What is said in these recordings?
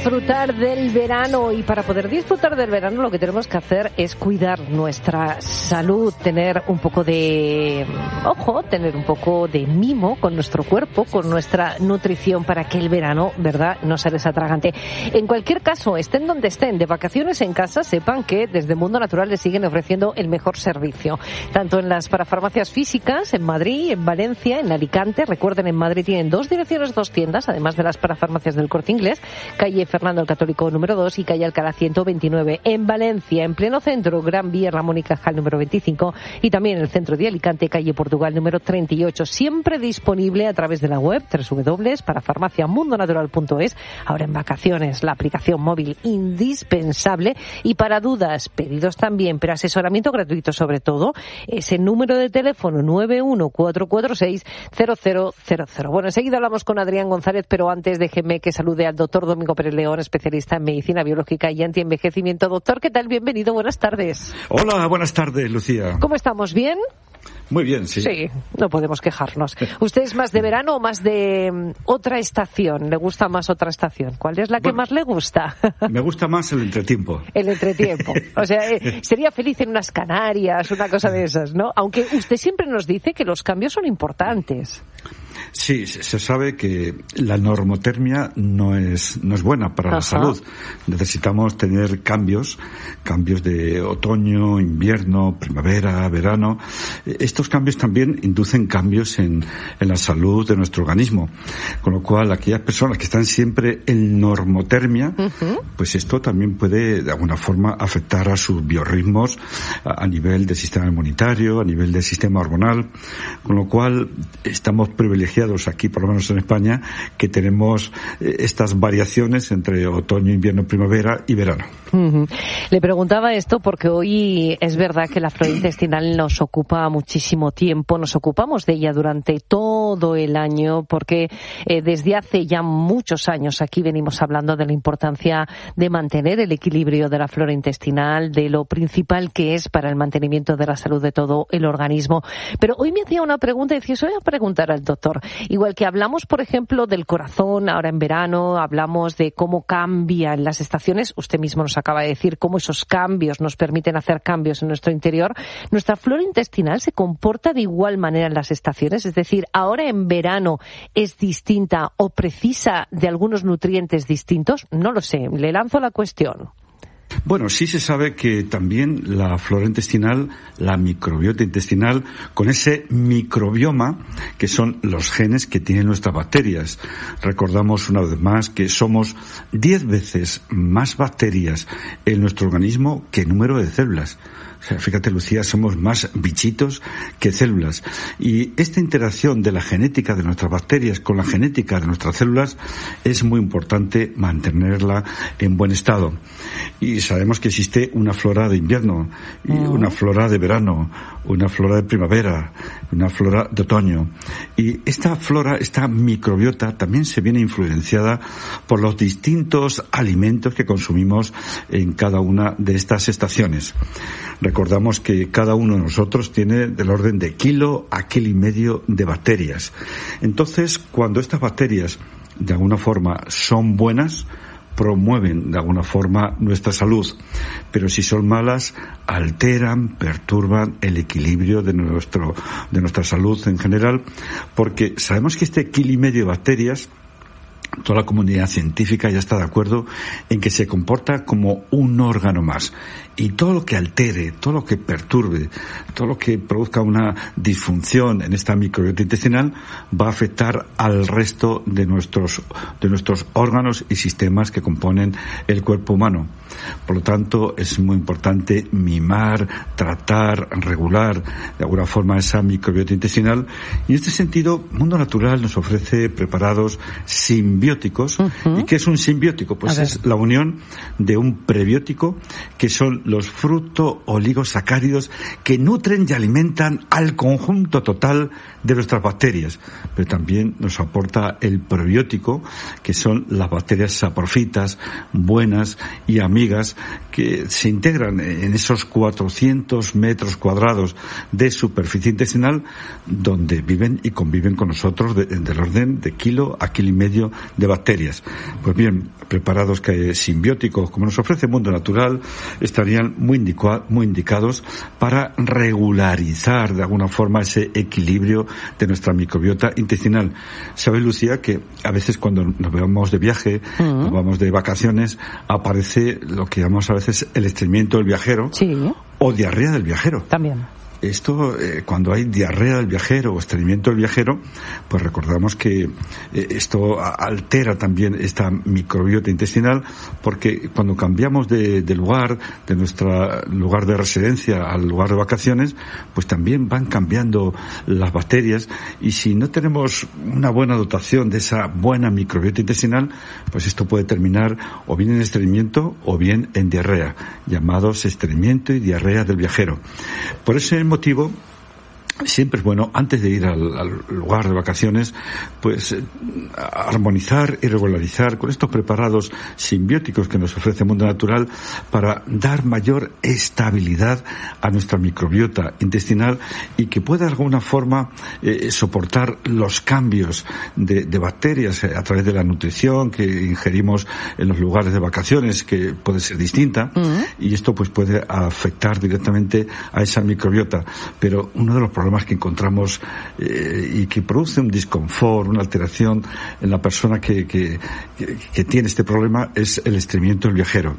disfrutar del verano, y para poder disfrutar del verano lo que tenemos que hacer es cuidar nuestra salud, tener un poco de tener un poco de mimo con nuestro cuerpo, con nuestra nutrición, para que el verano, ¿verdad?, no sea desatragante. En cualquier caso, estén donde estén, de vacaciones en casa, sepan que desde Mundo Natural les siguen ofreciendo el mejor servicio, tanto en las parafarmacias físicas, en Madrid, en Valencia, en Alicante. Recuerden, en Madrid tienen 2 direcciones, 2 tiendas, además de las parafarmacias del Corte Inglés, calle Fernando el Católico número 2 y calle Alcalá 129. En Valencia, en pleno centro, Gran Vía Ramón y Cajal número 25, y también en el centro de Alicante, calle Portugal número 38. Siempre disponible a través de la web www.parafarmaciamundonatural.es. Ahora en vacaciones, la aplicación móvil indispensable. Y para dudas, pedidos también, pero asesoramiento gratuito sobre todo, ese número de teléfono 914460000. Bueno, enseguida hablamos con Adrián González, pero antes déjenme que salude al doctor Domingo Pérez León, especialista en medicina biológica y antienvejecimiento. Doctor, ¿qué tal? Bienvenido, buenas tardes. Hola, buenas tardes, Lucía. ¿Cómo estamos? ¿Bien? Muy bien, sí. Sí, no podemos quejarnos. ¿Usted es más de verano o más de otra estación? ¿Le gusta más otra estación? ¿Cuál es la que más le gusta? Me gusta más el entretiempo. El entretiempo. O sea, sería feliz en unas Canarias, una cosa de esas, ¿no? Aunque usted siempre nos dice que los cambios son importantes. Sí, se sabe que la normotermia no es buena para la salud. Necesitamos tener cambios de otoño, invierno, primavera, verano. Estos cambios también inducen cambios en la salud de nuestro organismo. Con lo cual, aquellas personas que están siempre en normotermia, pues esto también puede de alguna forma afectar a sus biorritmos a nivel del sistema inmunitario, a nivel del sistema hormonal. Con lo cual, estamos privilegiados aquí, por lo menos en España, que tenemos estas variaciones entre otoño, invierno, primavera y verano. Le preguntaba esto porque hoy es verdad que la flora intestinal nos ocupa muchísimo tiempo, nos ocupamos de ella durante todo el año, porque desde hace ya muchos años aquí venimos hablando de la importancia de mantener el equilibrio de la flora intestinal, de lo principal que es para el mantenimiento de la salud de todo el organismo. Pero hoy me hacía una pregunta y decía, voy a preguntar al doctor. Igual que hablamos, por ejemplo, del corazón ahora en verano, hablamos de cómo cambian las estaciones, usted mismo nos acaba de decir cómo esos cambios nos permiten hacer cambios en nuestro interior. ¿Nuestra flora intestinal se comporta de igual manera en las estaciones? Es decir, ¿ahora en verano es distinta o precisa de algunos nutrientes distintos? No lo sé, le lanzo la cuestión. Bueno, sí se sabe que también la flora intestinal, la microbiota intestinal, con ese microbioma que son los genes que tienen nuestras bacterias. Recordamos una vez más que somos 10 veces más bacterias en nuestro organismo que número de células. O sea, fíjate, Lucía, somos más bichitos que células. Y esta interacción de la genética de nuestras bacterias con la genética de nuestras células es muy importante mantenerla en buen estado. Y sabemos que existe una flora de invierno, y una flora de verano, una flora de primavera, una flora de otoño. Y esta flora, esta microbiota, también se viene influenciada por los distintos alimentos que consumimos en cada una de estas estaciones. Recordamos que cada uno de nosotros tiene del orden de kilo a kilo y medio de bacterias. Entonces, cuando estas bacterias de alguna forma son buenas, promueven de alguna forma nuestra salud, pero si son malas, alteran, perturban el equilibrio de nuestra salud en general, porque sabemos que este kilo y medio de bacterias, toda la comunidad científica ya está de acuerdo en que se comporta como un órgano más. Y todo lo que altere, todo lo que perturbe, todo lo que produzca una disfunción en esta microbiota intestinal va a afectar al resto de nuestros órganos y sistemas que componen el cuerpo humano. Por lo tanto, es muy importante mimar, tratar, regular de alguna forma esa microbiota intestinal. Y en este sentido, Mundo Natural nos ofrece preparados simbióticos. ¿Y qué es un simbiótico? Pues es la unión de un prebiótico, que son los fructooligosacáridos que nutren y alimentan al conjunto total de nuestras bacterias. Pero también nos aporta el probiótico, que son las bacterias saprofitas, buenas y amigas, que se integran en esos 400 metros cuadrados de superficie intestinal, donde viven y conviven con nosotros del orden de kilo a kilo y medio de bacterias. Pues bien, preparados simbióticos, como nos ofrece el mundo natural, estarían muy indicados para regularizar de alguna forma ese equilibrio de nuestra microbiota intestinal. ¿Sabes, Lucía, que a veces cuando nos vamos de viaje, nos vamos de vacaciones, aparece lo que llamamos a veces el estreñimiento del viajero? Sí. O diarrea del viajero. También. Esto, cuando hay diarrea del viajero o estreñimiento del viajero, pues recordamos que esto altera también esta microbiota intestinal, porque cuando cambiamos de lugar, de nuestro lugar de residencia al lugar de vacaciones, pues también van cambiando las bacterias, y si no tenemos una buena dotación de esa buena microbiota intestinal, pues esto puede terminar o bien en estreñimiento o bien en diarrea, llamados estreñimiento y diarrea del viajero. Por ese motivo, siempre es bueno, antes de ir al lugar de vacaciones, pues armonizar y regularizar con estos preparados simbióticos que nos ofrece el mundo natural para dar mayor estabilidad a nuestra microbiota intestinal y que pueda de alguna forma soportar los cambios de bacterias a través de la nutrición que ingerimos en los lugares de vacaciones, que puede ser distinta, y esto pues puede afectar directamente a esa microbiota. Pero uno de los problemas que encontramos y que produce un disconfort, una alteración en la persona que tiene este problema es el estreñimiento del viajero.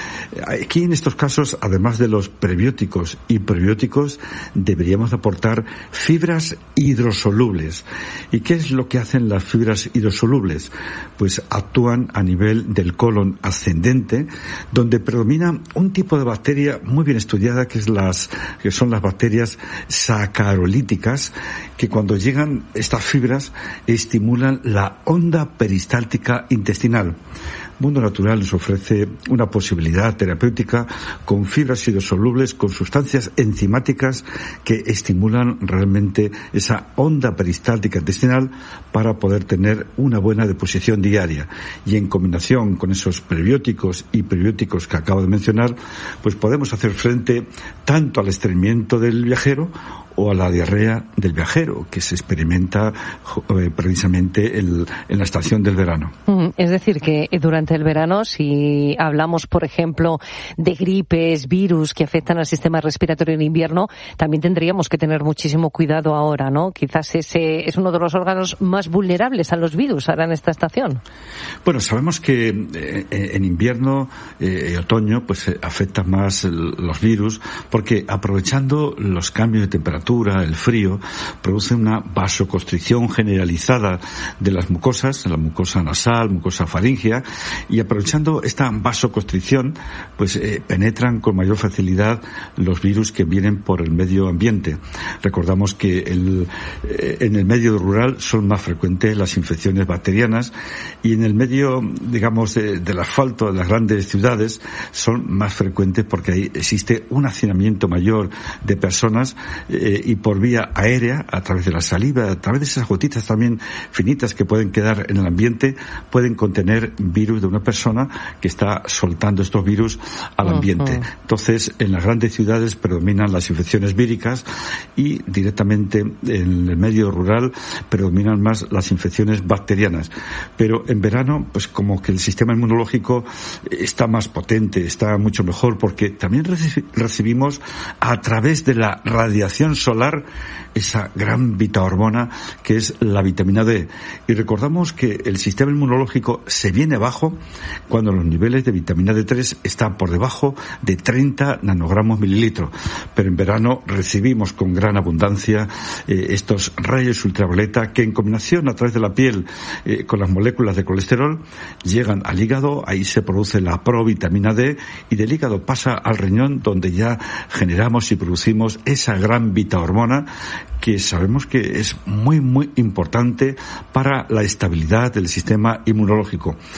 Aquí en estos casos, además de los prebióticos y probióticos, deberíamos aportar fibras hidrosolubles. ¿Y qué es lo que hacen las fibras hidrosolubles? Pues actúan a nivel del colon ascendente, donde predomina un tipo de bacteria muy bien estudiada, que son las bacterias sacarolíticas, que cuando llegan estas fibras estimulan la onda peristáltica intestinal. Mundo Natural nos ofrece una posibilidad terapéutica con fibras hidrosolubles, con sustancias enzimáticas que estimulan realmente esa onda peristáltica intestinal para poder tener una buena deposición diaria. Y en combinación con esos prebióticos y prebióticos que acabo de mencionar, pues podemos hacer frente tanto al estreñimiento del viajero o a la diarrea del viajero, que se experimenta precisamente en la estación del verano. Es decir, que durante el verano, si hablamos, por ejemplo, de gripes, virus que afectan al sistema respiratorio en invierno, también tendríamos que tener muchísimo cuidado ahora, ¿no? Quizás ese es uno de los órganos más vulnerables a los virus ahora en esta estación. Bueno, sabemos que en invierno y otoño pues afecta más los virus, porque aprovechando los cambios de temperatura, el frío, produce una vasoconstricción generalizada de las mucosas, la mucosa nasal, mucosa faríngea, y aprovechando esta vasoconstricción, pues penetran con mayor facilidad los virus que vienen por el medio ambiente. Recordamos que en el medio rural son más frecuentes las infecciones bacterianas, y en el medio, digamos, del asfalto de las grandes ciudades son más frecuentes porque ahí existe un hacinamiento mayor de personas, y por vía aérea, a través de la saliva, a través de esas gotitas también finitas que pueden quedar en el ambiente, pueden contener virus de una persona que está soltando estos virus al ambiente. Entonces, en las grandes ciudades predominan las infecciones víricas, y directamente en el medio rural predominan más las infecciones bacterianas. Pero en verano, pues como que el sistema inmunológico está más potente, está mucho mejor, porque también recibimos a través de la radiación solar esa gran vitahormona que es la vitamina D. Y recordamos que el sistema inmunológico se viene abajo cuando los niveles de vitamina D3 están por debajo de 30 nanogramos mililitro. Pero en verano recibimos con gran abundancia estos rayos ultravioleta que, en combinación a través de la piel con las moléculas de colesterol, llegan al hígado. Ahí se produce la provitamina D, y del hígado pasa al riñón, donde ya generamos y producimos esa gran vitahormona que sabemos que es muy, muy importante para la estabilidad del sistema inmunológico. Por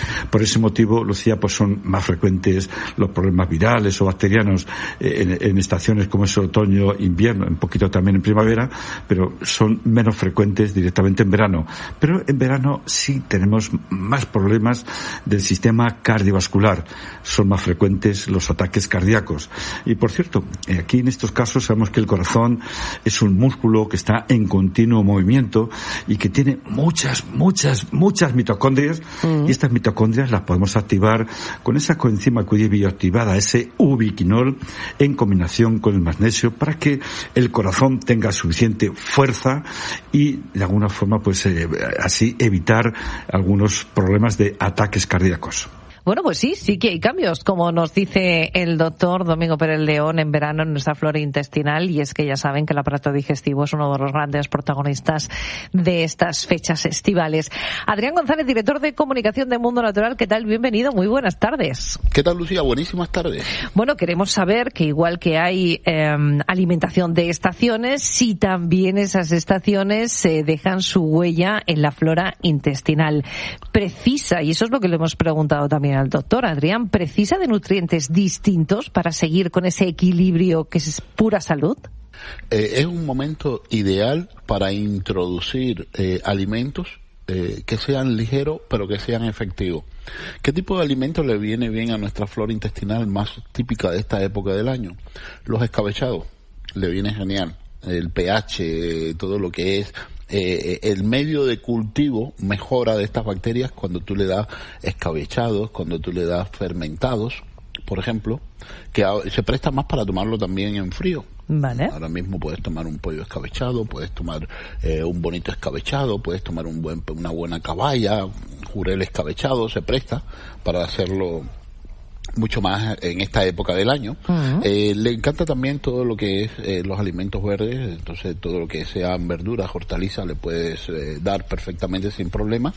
ese motivo, Lucía, pues son más frecuentes los problemas virales o bacterianos en estaciones como es otoño, invierno, un poquito también en primavera, pero son menos frecuentes directamente en verano. Pero en verano sí tenemos más problemas del sistema cardiovascular. Son más frecuentes los ataques cardíacos. Y por cierto, aquí en estos casos sabemos que el corazón es un músculo que está en continuo movimiento y que tiene muchas mitocondrias, y estas mitocondrias las podemos activar con esa coenzima Q10 bioactivada, ese ubiquinol, en combinación con el magnesio, para que el corazón tenga suficiente fuerza y de alguna forma pues así evitar algunos problemas de ataques cardíacos. Bueno, pues sí que hay cambios, como nos dice el doctor Domingo Pérez León, en verano en nuestra flora intestinal, y es que ya saben que el aparato digestivo es uno de los grandes protagonistas de estas fechas estivales. Adrián González, director de comunicación de Mundo Natural, ¿qué tal? Bienvenido, muy buenas tardes. ¿Qué tal, Lucía? Buenísimas tardes. Bueno, queremos saber que igual que hay alimentación de estaciones, si también esas estaciones dejan su huella en la flora intestinal. Precisa, y eso es lo que le hemos preguntado también al doctor Adrián, ¿precisa de nutrientes distintos para seguir con ese equilibrio que es pura salud? Es un momento ideal para introducir alimentos que sean ligeros pero que sean efectivos. ¿Qué tipo de alimentos le viene bien a nuestra flora intestinal más típica de esta época del año? Los escabechados le viene genial. El pH, todo lo que es el medio de cultivo mejora de estas bacterias cuando tú le das escabechados, cuando tú le das fermentados, por ejemplo, que se presta más para tomarlo también en frío. Vale. Ahora mismo puedes tomar un pollo escabechado, puedes tomar un bonito escabechado, puedes tomar una buena caballa, un jurel escabechado, se presta para hacerlo mucho más en esta época del año. Uh-huh. Le encanta también todo lo que es los alimentos verdes, entonces todo lo que sean verduras, hortalizas, le puedes dar perfectamente sin problema.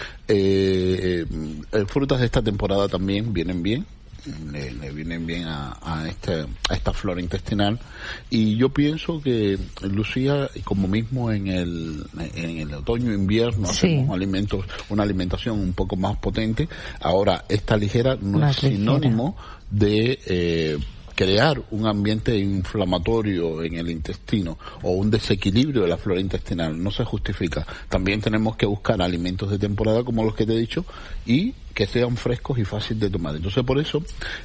Frutas de esta temporada también vienen bien. Le vienen bien a esta flora intestinal, y yo pienso que, Lucía, como mismo en el otoño invierno hacemos una alimentación un poco más potente, ahora esta ligera no es sinónimo de crear un ambiente inflamatorio en el intestino o un desequilibrio de la flora intestinal. No se justifica. También tenemos que buscar alimentos de temporada como los que te he dicho y que sean frescos y fáciles de tomar. Entonces, por eso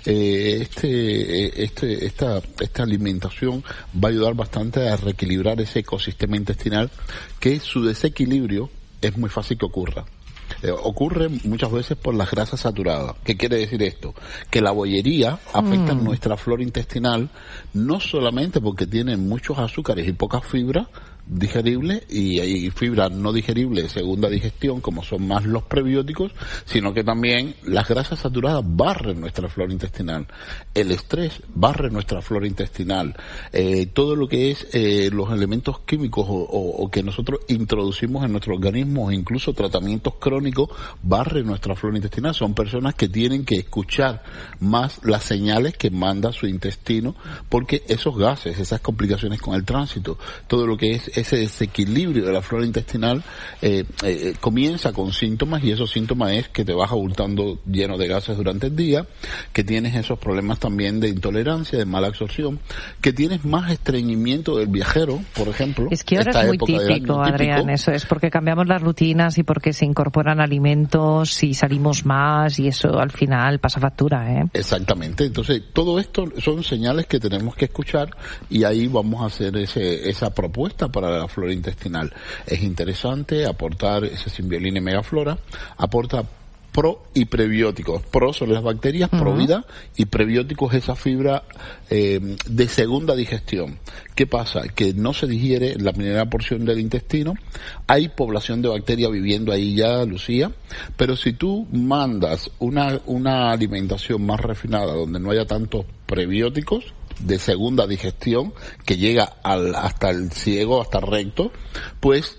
esta alimentación va a ayudar bastante a reequilibrar ese ecosistema intestinal, que su desequilibrio es muy fácil que ocurra. Ocurre muchas veces por las grasas saturadas. ¿Qué quiere decir esto? Que la bollería afecta nuestra flora intestinal, no solamente porque tiene muchos azúcares y pocas fibras digeribles y fibras no digeribles, segunda digestión, como son más los prebióticos, sino que también las grasas saturadas barren nuestra flora intestinal, el estrés barre nuestra flora intestinal, todo lo que es los elementos químicos o que nosotros introducimos en nuestro organismo, incluso tratamientos crónicos, barre nuestra flora intestinal. Son personas que tienen que escuchar más las señales que manda su intestino, porque esos gases, esas complicaciones con el tránsito, todo lo que es ese desequilibrio de la flora intestinal comienza con síntomas, y esos síntomas es que te vas abultando lleno de gases durante el día, que tienes esos problemas también de intolerancia, de mala absorción, que tienes más estreñimiento del viajero, por ejemplo. Es que ahora es muy típico, Adrián, eso es porque cambiamos las rutinas y porque se incorporan alimentos y salimos más, y eso al final pasa factura, ¿eh? Exactamente. Entonces, todo esto son señales que tenemos que escuchar, y ahí vamos a hacer esa propuesta para la flora intestinal. Es interesante aportar ese Symbiolin Megaflora, aporta pro y prebióticos. Pro son las bacterias, pro vida, y prebióticos esa fibra de segunda digestión. ¿Qué pasa? Que no se digiere la primera porción del intestino, hay población de bacterias viviendo ahí ya, Lucía, pero si tú mandas una alimentación más refinada, donde no haya tantos prebióticos de segunda digestión, que llega hasta el ciego, hasta el recto, pues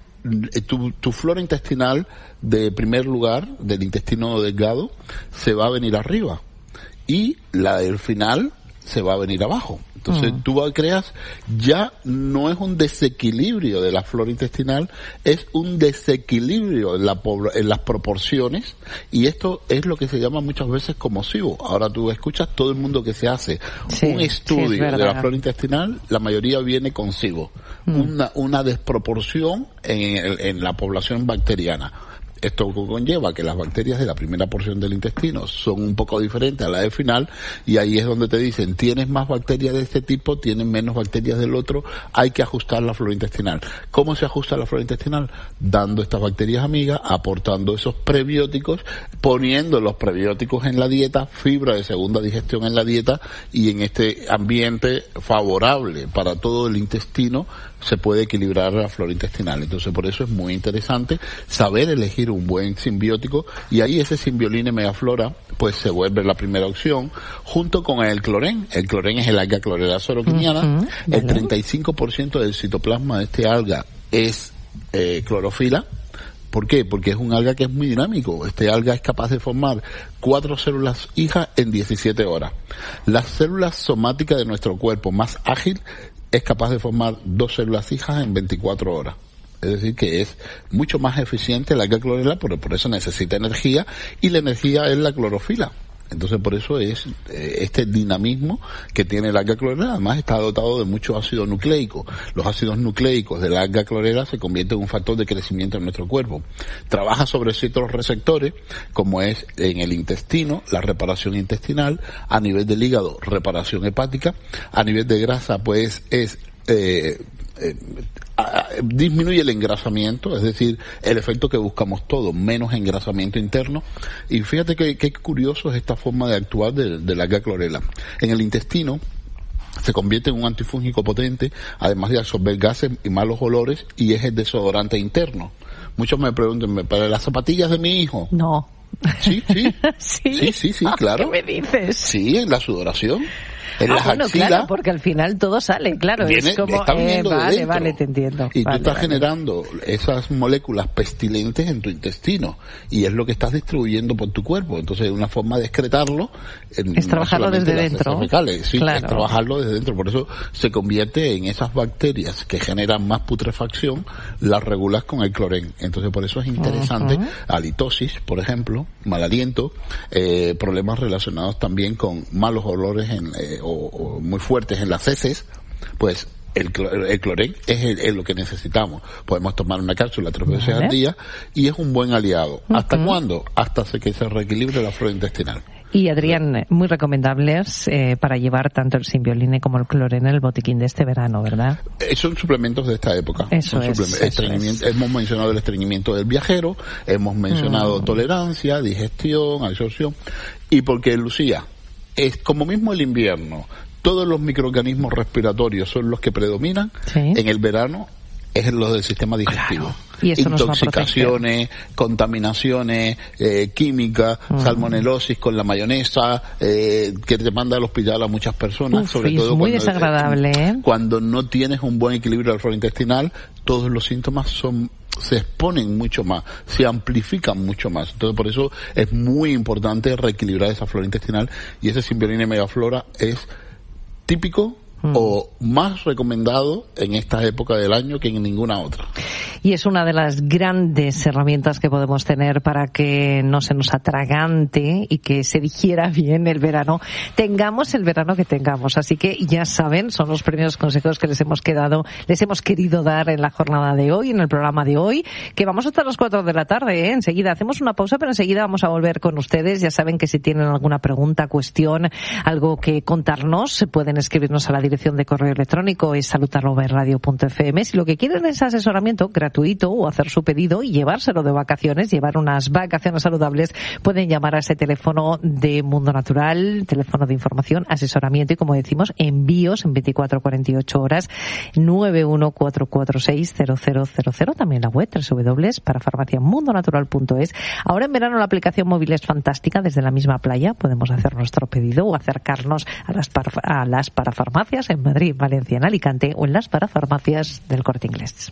tu flora intestinal de primer lugar, del intestino delgado, se va a venir arriba, y la del final se va a venir abajo. Entonces tú creas, ya no es un desequilibrio de la flora intestinal, es un desequilibrio en las proporciones, y esto es lo que se llama muchas veces como SIBO. Ahora tú escuchas todo el mundo que se hace un estudio de la flora intestinal, la mayoría viene con SIBO, una desproporción en la población bacteriana. Esto conlleva que las bacterias de la primera porción del intestino son un poco diferentes a la del final, y ahí es donde te dicen, tienes más bacterias de este tipo, tienes menos bacterias del otro, hay que ajustar la flora intestinal. ¿Cómo se ajusta la flora intestinal? Dando estas bacterias amigas, aportando esos prebióticos, poniendo los prebióticos en la dieta, fibra de segunda digestión en la dieta, y en este ambiente favorable para todo el intestino se puede equilibrar la flora intestinal. Entonces por eso es muy interesante saber elegir un buen simbiótico, y ahí ese Symbioline Megaflora pues se vuelve la primera opción junto con el clorén. El clorén es el alga Chlorella soroquiniana. El 35% del citoplasma de este alga es clorofila. ¿Por qué? Porque es un alga que es muy dinámico. Este alga es capaz de formar 4 células hijas en 17 horas. Las células somáticas de nuestro cuerpo más ágil es capaz de formar 2 células hijas en 24 horas. Es decir, que es mucho más eficiente el alga clorela, pero por eso necesita energía, y la energía es la clorofila. Entonces por eso es este dinamismo que tiene el alga clorela. Además está dotado de mucho ácido nucleico. Los ácidos nucleicos del alga clorela se convierten en un factor de crecimiento en nuestro cuerpo. Trabaja sobre ciertos receptores, como es en el intestino, la reparación intestinal; a nivel del hígado, reparación hepática; a nivel de grasa, pues es disminuye el engrasamiento, es decir, el efecto que buscamos todos, menos engrasamiento interno. Y fíjate que curioso es esta forma de actuar del alga clorela. En el intestino se convierte en un antifúngico potente, además de absorber gases y malos olores, y es el desodorante interno. Muchos me preguntan, ¿para las zapatillas de mi hijo? No. Sí, claro. ¿Qué me dices? Sí, en la sudoración. En las bueno, axilas, claro, porque al final todo sale, claro, es como, vale, te entiendo. Y tú estás generando esas moléculas pestilentes en tu intestino, y es lo que estás distribuyendo por tu cuerpo. Entonces, una forma de excretarlo es trabajarlo desde dentro. Sí, claro. Es trabajarlo desde dentro. Por eso se convierte en esas bacterias que generan más putrefacción, las regulas con el clorén. Entonces, por eso es interesante halitosis, por ejemplo, mal aliento, problemas relacionados también con malos olores o muy fuertes en las heces. Pues el clorén es lo que necesitamos. Podemos tomar una cápsula 3 veces al día, y es un buen aliado. ¿Hasta cuándo? Hasta que se reequilibre la flora intestinal. Y Adrián, muy recomendables para llevar tanto el Symbioline como el clorén en el botiquín de este verano, ¿verdad? Son suplementos de esta época. Hemos mencionado el estreñimiento del viajero, hemos mencionado tolerancia, digestión, absorción, y porque, Lucía, es como mismo el invierno, todos los microorganismos respiratorios son los que predominan. En el verano es los del sistema digestivo. Claro. Y eso intoxicaciones, contaminaciones, químicas, salmonelosis con la mayonesa, que te manda al hospital a muchas personas. Sobre todo muy desagradable, cuando no tienes un buen equilibrio de la flora intestinal, todos los síntomas se exponen mucho más, se amplifican mucho más. Entonces por eso es muy importante reequilibrar esa flora intestinal, y ese Symbioline Megaflora es típico o más recomendado en esta época del año que en ninguna otra. Y es una de las grandes herramientas que podemos tener para que no se nos atragante y que se digiera bien el verano. Tengamos el verano que tengamos. Así que ya saben, son los primeros consejos que les hemos querido dar en la jornada de hoy, en el programa de hoy, que vamos hasta las 4 de la tarde, Enseguida hacemos una pausa, pero enseguida vamos a volver con ustedes. Ya saben que si tienen alguna pregunta, cuestión, algo que contarnos, pueden escribirnos a la dirección de correo electrónico, es salud@radio.fm. Si lo que quieren es asesoramiento gratuito o hacer su pedido y llevárselo de vacaciones, llevar unas vacaciones saludables, pueden llamar a ese teléfono de Mundo Natural, teléfono de información, asesoramiento y, como decimos, envíos en 24-48 horas, 914460000. También la web www.parafarmaciamundonatural.es. Ahora en verano la aplicación móvil es fantástica. Desde la misma playa podemos hacer nuestro pedido o acercarnos a las parafarmacias en Madrid, Valencia, en Alicante, o en las parafarmacias del Corte Inglés.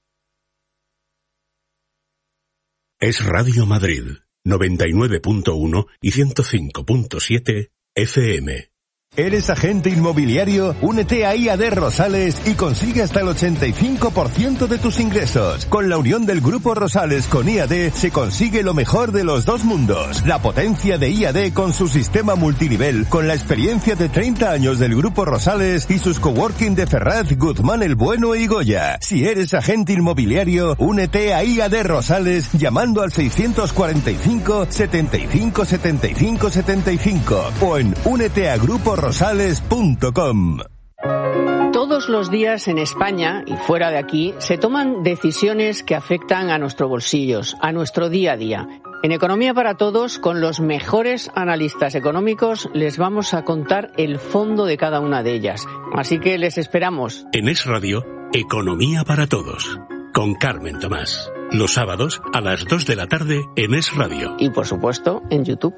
Es Radio Madrid, 99.1 y 105.7 FM. ¿Eres agente inmobiliario? Únete a IAD Rosales y consigue hasta el 85% de tus ingresos. Con la unión del Grupo Rosales con IAD se consigue lo mejor de los dos mundos. La potencia de IAD con su sistema multinivel, con la experiencia de 30 años del Grupo Rosales y sus coworking de Ferraz, Guzmán el Bueno y Goya. Si eres agente inmobiliario, únete a IAD Rosales llamando al 645 75 75 75 o en úneteagruporosales.com. Todos los días en España y fuera de aquí se toman decisiones que afectan a nuestros bolsillos, a nuestro día a día. En Economía para Todos, con los mejores analistas económicos, les vamos a contar el fondo de cada una de ellas. Así que les esperamos. En Es Radio, Economía para Todos, con Carmen Tomás. Los sábados a las 2 de la tarde en Es Radio. Y por supuesto, en YouTube.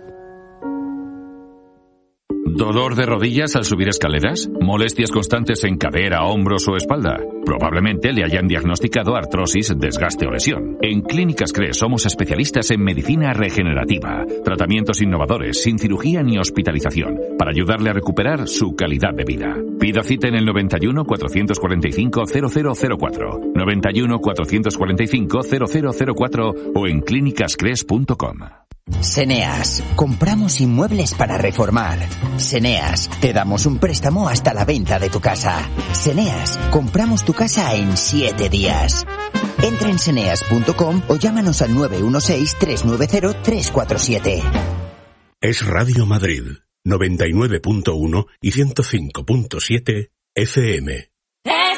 ¿Dolor de rodillas al subir escaleras? ¿Molestias constantes en cadera, hombros o espalda? Probablemente le hayan diagnosticado artrosis, desgaste o lesión. En Clínicas CRES somos especialistas en medicina regenerativa, tratamientos innovadores, sin cirugía ni hospitalización, para ayudarle a recuperar su calidad de vida. Pida cita en el 91 445 0004, 91 445 0004 o en clínicascres.com. Seneas, compramos inmuebles para reformar. Seneas, te damos un préstamo hasta la venta de tu casa. Seneas, compramos tu casa en 7 días. Entra en seneas.com o llámanos al 916-390-347. Es Radio Madrid, 99.1 y 105.7 FM. Es